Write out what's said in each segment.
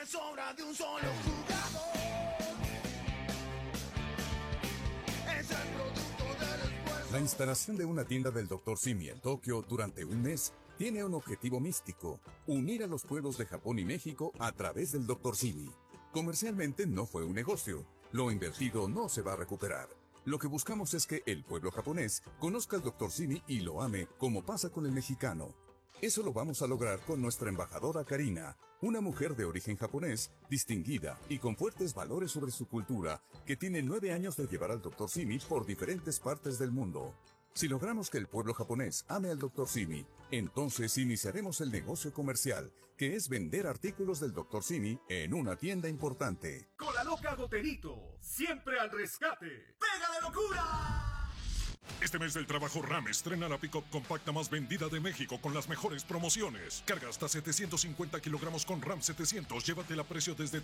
es obra de un solo jugador. Es el producto del esfuerzo. La instalación de una tienda del Dr. Simi en Tokio durante un mes tiene un objetivo místico: unir a los pueblos de Japón y México a través del Dr. Simi. Comercialmente no fue un negocio. Lo invertido no se va a recuperar. Lo que buscamos es que el pueblo japonés conozca al Dr. Simi y lo ame, como pasa con el mexicano. Eso lo vamos a lograr con nuestra embajadora Karina, una mujer de origen japonés, distinguida y con fuertes valores sobre su cultura, que tiene 9 años de llevar al Dr. Simi por diferentes partes del mundo. Si logramos que el pueblo japonés ame al Dr. Simi, entonces iniciaremos el negocio comercial, que es vender artículos del Dr. Simi en una tienda importante. Con la loca Goterito, siempre al rescate. ¡Pega de locura! Este mes del trabajo RAM estrena la pick-up compacta más vendida de México con las mejores promociones. Carga hasta 750 kilogramos con RAM 700. Llévatela a precio desde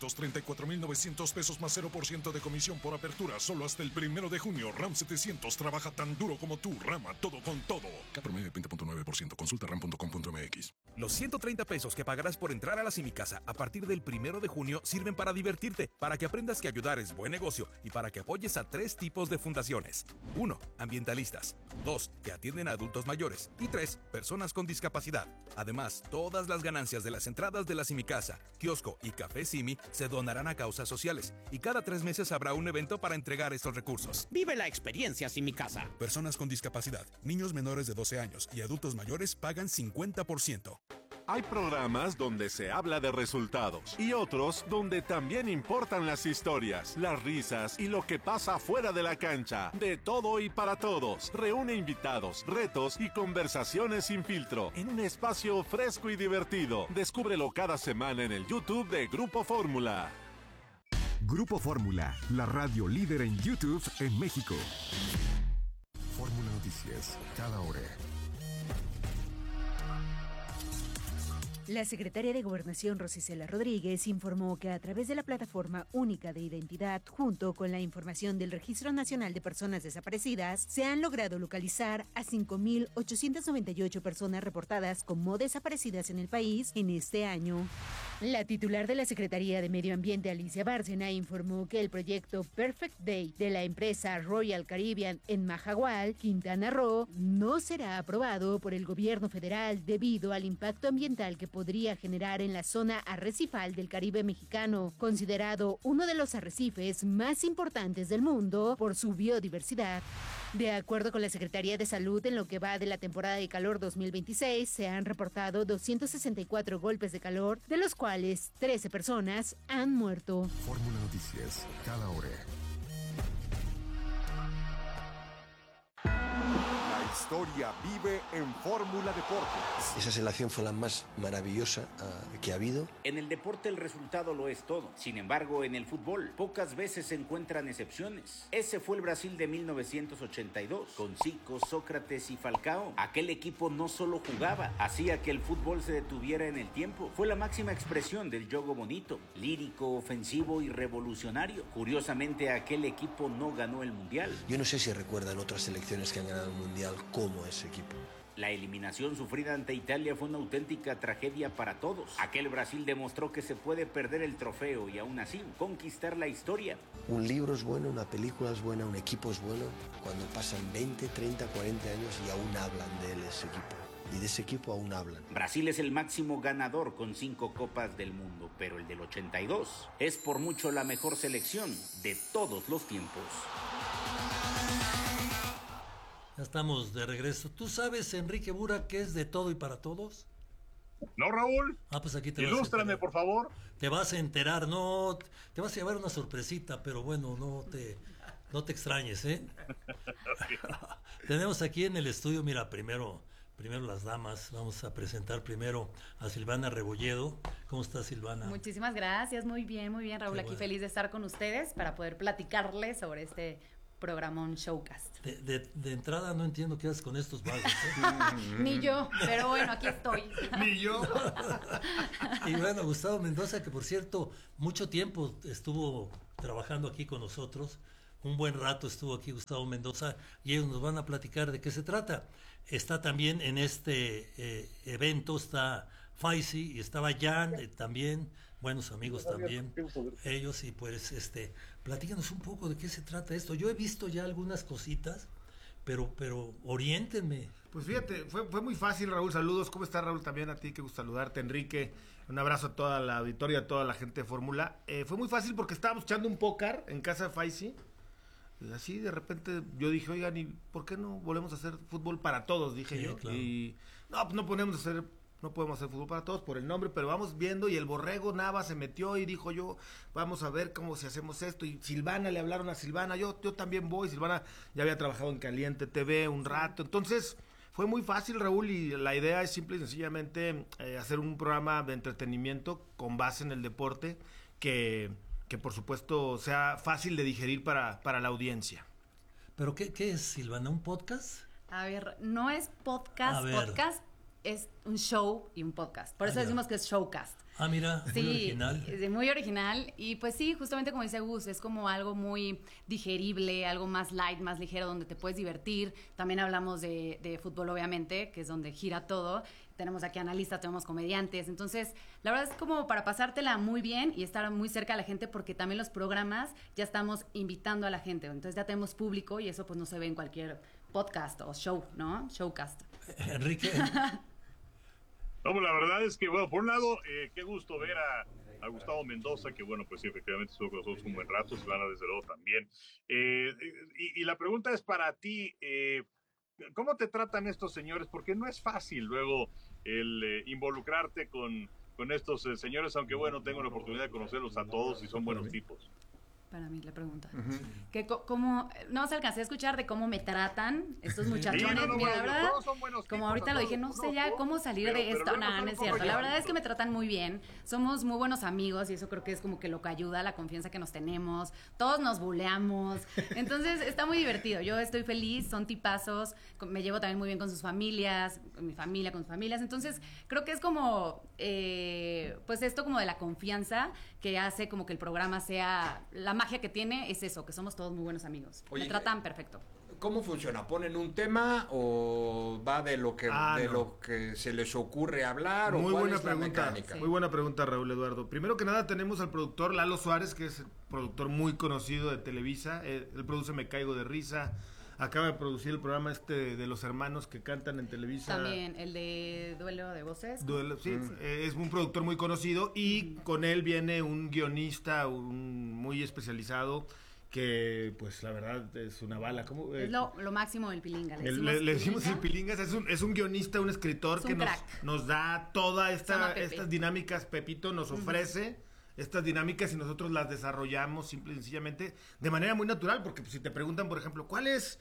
334,900 pesos más 0% de comisión por apertura. Solo hasta el 1 de junio. RAM 700 trabaja tan duro como tú. RAM a todo con todo. K promedio de 20.9%. Consulta ram.com.mx. Los 130 pesos que pagarás por entrar a la Simicasa a partir del 1 de junio sirven para divertirte, para que aprendas que ayudar es buen negocio y para que apoyes a 3 tipos de fundaciones. 1. Ambientalistas. 2. Que atienden a adultos mayores. Y 3. Personas con discapacidad. Además, todas las ganancias de las entradas de la Simicasa, kiosco y café Simi se donarán a causas sociales. Y cada 3 meses habrá un evento para entregar estos recursos. Vive la experiencia Simicasa. Personas con discapacidad, niños menores de 12 años y adultos mayores pagan 50%. Hay programas donde se habla de resultados y otros donde también importan las historias, las risas y lo que pasa fuera de la cancha. De todo y para todos. Reúne invitados, retos y conversaciones sin filtro en un espacio fresco y divertido. Descúbrelo cada semana en el YouTube de Grupo Fórmula. Grupo Fórmula, la radio líder en YouTube en México. Fórmula Noticias, cada hora. La secretaria de Gobernación, Rosicela Rodríguez, informó que a través de la Plataforma Única de Identidad, junto con la información del Registro Nacional de Personas Desaparecidas, se han logrado localizar a 5,898 personas reportadas como desaparecidas en el país en este año. La titular de la Secretaría de Medio Ambiente, Alicia Bárcena, informó que el proyecto Perfect Day de la empresa Royal Caribbean en Majagual, Quintana Roo, no será aprobado por el gobierno federal debido al impacto ambiental que podría generar en la zona arrecifal del Caribe mexicano, considerado uno de los arrecifes más importantes del mundo por su biodiversidad. De acuerdo con la Secretaría de Salud, en lo que va de la temporada de calor 2026, se han reportado 264 golpes de calor, de los cuales 13 personas han muerto. Fórmula Noticias, cada hora. La historia vive en Fórmula Deportes. Esa selección fue la más maravillosa que ha habido. En el deporte el resultado lo es todo. Sin embargo, en el fútbol pocas veces se encuentran excepciones. Ese fue el Brasil de 1982, con Zico, Sócrates y Falcao. Aquel equipo no solo jugaba, hacía que el fútbol se detuviera en el tiempo. Fue la máxima expresión del juego bonito, lírico, ofensivo y revolucionario. Curiosamente, aquel equipo no ganó el Mundial. Yo no sé si recuerdan otras selecciones que han ganado el Mundial como ese equipo. La eliminación sufrida ante Italia fue una auténtica tragedia para todos. Aquel Brasil demostró que se puede perder el trofeo y aún así conquistar la historia. Un libro es bueno, una película es buena, un equipo es bueno cuando pasan 20, 30, 40 años y aún hablan de él, ese equipo. Y de ese equipo aún hablan. Brasil es el máximo ganador con 5 copas del mundo, pero el del 82 es por mucho la mejor selección de todos los tiempos. Ya estamos de regreso. ¿Tú sabes, Enrique Bura, qué es de todo y para todos? No, Raúl. Pues aquí te ilústrame, por favor. Te vas a enterar, no, te vas a llevar una sorpresita, pero bueno, no te extrañes, ¿eh? Tenemos aquí en el estudio, mira, primero las damas. Vamos a presentar primero a Silvana Rebolledo. ¿Cómo estás, Silvana? Muchísimas gracias, muy bien, Raúl. Aquí feliz de estar con ustedes para poder platicarles sobre este programón Showcast. De entrada no entiendo qué haces con estos vagos, ¿eh? Ni yo, pero bueno, aquí estoy. Ni yo. Y bueno, Gustavo Mendoza, que por cierto, mucho tiempo estuvo trabajando aquí con nosotros. Un buen rato estuvo aquí Gustavo Mendoza y ellos nos van a platicar de qué se trata. Está también en este evento, está Faisy y estaba Jan también, buenos amigos también, ellos, y pues platícanos un poco de qué se trata esto. Yo he visto ya algunas cositas, pero oriéntenme. Pues fíjate, fue muy fácil, Raúl. Saludos. ¿Cómo estás, Raúl? También a ti, qué gusto saludarte, Enrique. Un abrazo a toda la auditoría, a toda la gente de Fórmula. Fue muy fácil porque estábamos echando un póker en casa de Faisy. Y así de repente yo dije, oigan, ¿y por qué no volvemos a hacer fútbol para todos? Dije yo. Claro. Y no, pues no podemos hacer fútbol para todos por el nombre, pero vamos viendo. Y el Borrego Nava se metió y dijo yo, vamos a ver cómo si hacemos esto. Y Silvana, le hablaron a Silvana, yo también voy. Silvana ya había trabajado en Caliente TV un rato. Entonces fue muy fácil, Raúl, y la idea es simple y sencillamente hacer un programa de entretenimiento con base en el deporte que por supuesto sea fácil de digerir para la audiencia. ¿Pero qué es, Silvana? ¿Un podcast? A ver, no es podcast, es un show y un podcast. Por eso decimos que es showcast. Ah, mira, sí, muy original. Es muy original. Y pues sí, justamente como dice Gus, es como algo muy digerible, algo más light, más ligero, donde te puedes divertir. También hablamos de fútbol, obviamente, que es donde gira todo. Tenemos aquí analistas, tenemos comediantes. Entonces, la verdad es como para pasártela muy bien y estar muy cerca de la gente, porque también los programas ya estamos invitando a la gente. Entonces ya tenemos público y eso pues no se ve en cualquier podcast o show, ¿no? Showcast. Enrique. No, pues la verdad es que, bueno, por un lado, qué gusto ver a Gustavo Mendoza, que bueno, pues sí, efectivamente estuvo con nosotros un buen rato, Silvana desde luego también. Y la pregunta es para ti, ¿cómo te tratan estos señores? Porque no es fácil luego el involucrarte con estos señores, aunque bueno, tengo la oportunidad de conocerlos a todos y son buenos tipos. Para mí la pregunta. Que ¿cómo? No se alcancé a escuchar de cómo me tratan estos muchachones. Sí, Mira, bueno, la verdad, son buenos como tipos, ahorita lo dije, no sé ya cómo salir de esto. No es cierto. La verdad es que me tratan muy bien. Somos muy buenos amigos y eso creo que es como que lo que ayuda, la confianza que nos tenemos. Todos nos buleamos. Entonces está muy divertido. Yo estoy feliz, son tipazos. Me llevo también muy bien con sus familias, con mi familia, con sus familias. Entonces creo que es como, pues esto como de la confianza que hace como que el programa sea, la magia que tiene es eso, que somos todos muy buenos amigos. Me tratan perfecto. ¿Cómo funciona? ¿Ponen un tema o va de lo que lo que se les ocurre hablar? Muy o buena pregunta. Sí. Muy buena pregunta, Raúl Eduardo. Primero que nada tenemos al productor Lalo Suárez, que es un productor muy conocido de Televisa. Él produce Me Caigo de Risa. Acaba de producir el programa de los hermanos que cantan en Televisa. También, el de Duelo de Voces. Sí, es un productor muy conocido y con él viene un guionista muy especializado que, pues, la verdad es una bala. ¿Cómo? Es lo máximo del Pilinga. Le decimos el Pilinga, es un guionista, un escritor que nos da todas estas dinámicas. Pepito nos ofrece estas dinámicas y nosotros las desarrollamos simple y sencillamente de manera muy natural, porque pues, si te preguntan, por ejemplo, ¿cuál es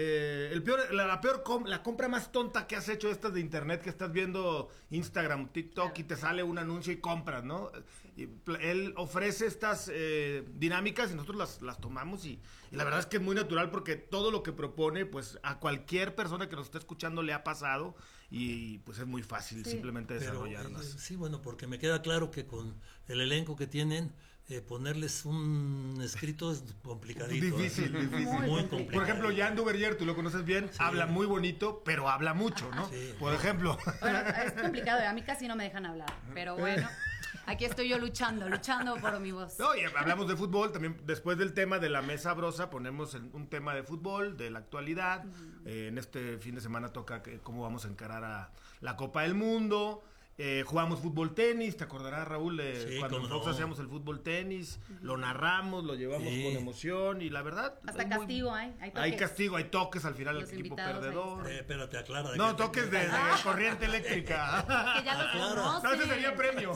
la compra más tonta que has hecho estas de internet, que estás viendo Instagram, TikTok y te sale un anuncio y compras, ¿no? Y él ofrece estas dinámicas y nosotros las tomamos y la verdad es que es muy natural porque todo lo que propone, pues a cualquier persona que nos esté escuchando le ha pasado y pues es muy fácil simplemente desarrollarlas. Sí, bueno, porque me queda claro que con el elenco que tienen, ponerles un escrito es complicadito. Difícil. Muy complicado. Por ejemplo, Jan Duverger, tú lo conoces bien, habla muy bonito, pero habla mucho, ¿no? Sí. Por ejemplo. Bueno, es complicado, a mí casi no me dejan hablar, pero bueno. Aquí estoy yo luchando por mi voz. No, y hablamos de fútbol, también después del tema de la mesa brosa ponemos un tema de fútbol, de la actualidad. En este fin de semana toca cómo vamos a encarar a la Copa del Mundo. Jugamos fútbol tenis, ¿te acordarás, Raúl? Cuando nosotros hacíamos el fútbol tenis, lo narramos, lo llevamos con emoción y la que hasta castigo hay toques. Hay castigo, hay toques al final del equipo perdedor. Espérate, aclara. No, toques de corriente eléctrica. Que ya lo conocen. No, ese sería premio.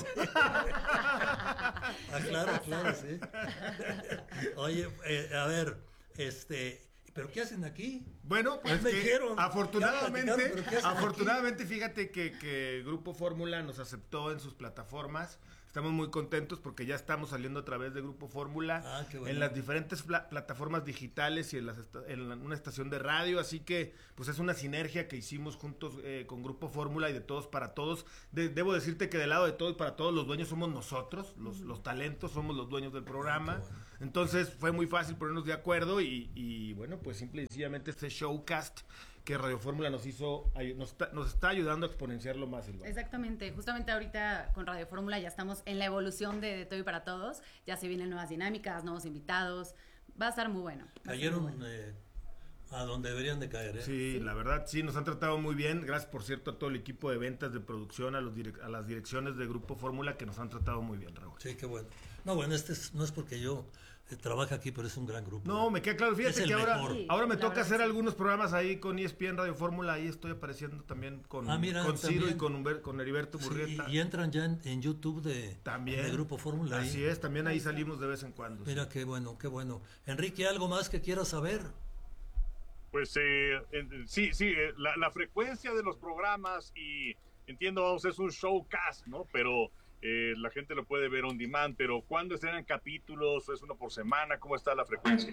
Aclara, sí. Oye, a ver, ¿pero qué hacen aquí? Bueno, pues afortunadamente fíjate que Grupo Fórmula nos aceptó en sus plataformas. Estamos muy contentos porque ya estamos saliendo a través de Grupo Fórmula en las diferentes plataformas digitales y en una estación de radio, así que pues es una sinergia que hicimos juntos con Grupo Fórmula y de todos para todos. Debo decirte que del lado de todos para todos los dueños somos nosotros, los talentos somos los dueños del programa. Entonces fue muy fácil ponernos de acuerdo y bueno, pues simple y sencillamente este showcast que Radio Fórmula nos está ayudando a exponenciarlo más, Silvana. Exactamente, justamente ahorita con Radio Fórmula ya estamos en la evolución de Todo y para Todos, ya se vienen nuevas dinámicas, nuevos invitados, va a estar muy bueno. Cayeron a donde deberían de caer. Sí, la verdad, sí, nos han tratado muy bien, gracias por cierto a todo el equipo de ventas, de producción, a las direcciones de Grupo Fórmula que nos han tratado muy bien, Raúl. Sí, qué bueno. No, bueno, no es porque yo trabaja aquí, pero es un gran grupo. No, me queda claro. Fíjate que ahora me toca hacer algunos programas ahí con ESPN Radio Fórmula. Ahí estoy apareciendo también con Ciro y con Heriberto Murrieta. Sí, y entran ya en YouTube de Grupo Fórmula. Así es, también ahí salimos de vez en cuando. Mira, sí. Qué bueno, qué bueno. Enrique, ¿algo más que quieras saber? Pues sí, la frecuencia de los programas y entiendo, vamos, es un showcast, ¿no? Pero la gente lo puede ver on demand, pero ¿cuándo estrenan capítulos? ¿Es uno por semana? ¿Cómo está la frecuencia?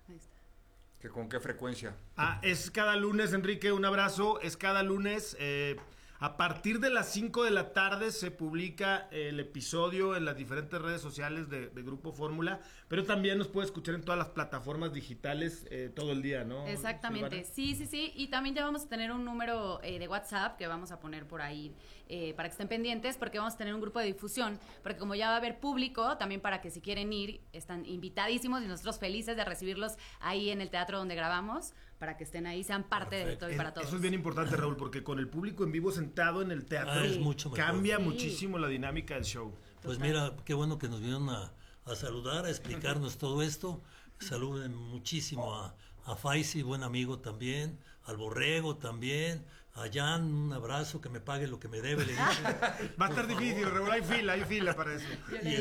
¿Con qué frecuencia? Es cada lunes, Enrique, un abrazo. Es cada lunes. A partir de las 5 de la tarde se publica el episodio en las diferentes redes sociales de Grupo Fórmula, pero también nos puede escuchar en todas las plataformas digitales todo el día, ¿no? Exactamente, Silvana? Sí, y también ya vamos a tener un número de WhatsApp que vamos a poner por ahí para que estén pendientes, porque vamos a tener un grupo de difusión, porque como ya va a haber público, también para que si quieren ir, están invitadísimos y nosotros felices de recibirlos ahí en el teatro donde grabamos, para que estén ahí, sean parte de Todo y para Todos. Eso es bien importante, Raúl, porque con el público en vivo sentado en el teatro cambia muchísimo la dinámica del show. Pues mira, qué bueno que nos vinieron a saludar, a explicarnos todo esto. Saluden muchísimo a Faisy, buen amigo también, al Borrego también, a Jan, un abrazo, que me pague lo que me debe, le dije. Va a estar difícil, Raúl, hay fila para eso.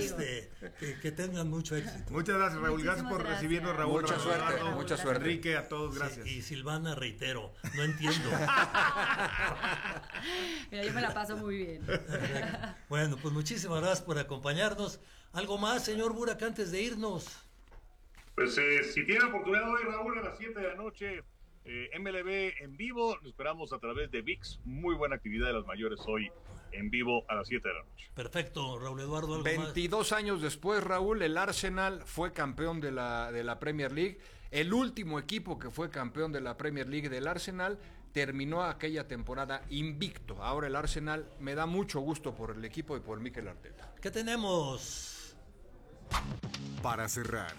Y que tengan mucho éxito. Muchas gracias, Raúl, gracias por recibirnos, Raúl. Mucha suerte. Enrique, a todos, gracias. Sí, y Silvana, reitero, no entiendo. Mira, yo me la paso muy bien. Bueno, pues muchísimas gracias por acompañarnos. ¿Algo más, señor Burak, antes de irnos? Pues si tiene oportunidad hoy, Raúl, a las 7 de la noche, MLB en vivo, lo esperamos a través de ViX. Muy buena actividad de las mayores hoy en vivo a las 7 de la noche. Perfecto, Raúl Eduardo, ¿algo 22 más? años después, Raúl, el Arsenal fue campeón de la Premier League. El último equipo que fue campeón de la Premier League del Arsenal terminó aquella temporada invicto. Ahora el Arsenal, me da mucho gusto por el equipo y por Mikel Arteta. ¿Qué tenemos? Para cerrar.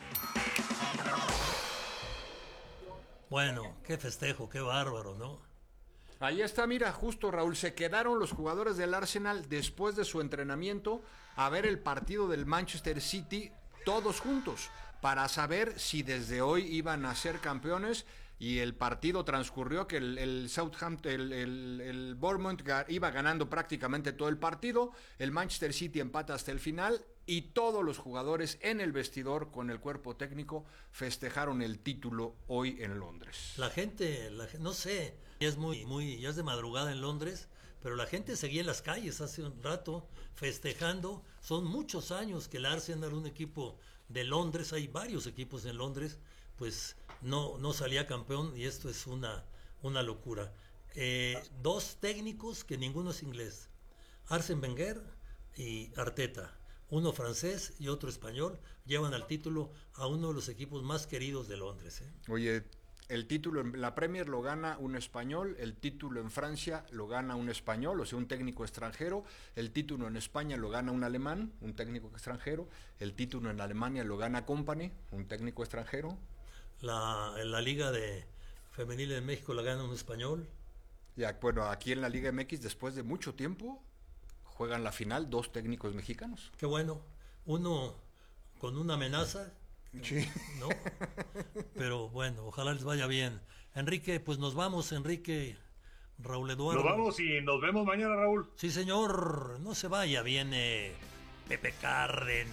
Bueno, qué festejo, qué bárbaro, ¿no? Ahí está, mira, justo, Raúl, se quedaron los jugadores del Arsenal después de su entrenamiento a ver el partido del Manchester City todos juntos para saber si desde hoy iban a ser campeones, y el partido transcurrió que el Southampton, el Bournemouth iba ganando prácticamente todo el partido, el Manchester City empata hasta el final y todos los jugadores en el vestidor con el cuerpo técnico festejaron el título hoy en Londres. La gente, no sé, ya es de madrugada en Londres, pero la gente seguía en las calles hace un rato festejando. Son muchos años que el Arsenal, un equipo de Londres, hay varios equipos en Londres, pues no salía campeón, y esto es una locura. Dos técnicos que ninguno es inglés, Arsène Wenger y Arteta, uno francés y otro español, llevan al título a uno de los equipos más queridos de Londres. Oye, el título en la Premier lo gana un español, el título en Francia lo gana un español, o sea, un técnico extranjero, el título en España lo gana un alemán, un técnico extranjero, el título en Alemania lo gana Company, un técnico extranjero. La Liga de Femenil de México la gana un español. Ya, bueno, aquí en la Liga MX, después de mucho tiempo, juegan la final dos técnicos mexicanos. Qué bueno, uno con una amenaza, sí, ¿no? Pero bueno, ojalá les vaya bien. Enrique, pues nos vamos, Enrique, Raúl Eduardo. Nos vamos y nos vemos mañana, Raúl. Sí, señor, no se vaya, viene Pepe Cárdenas.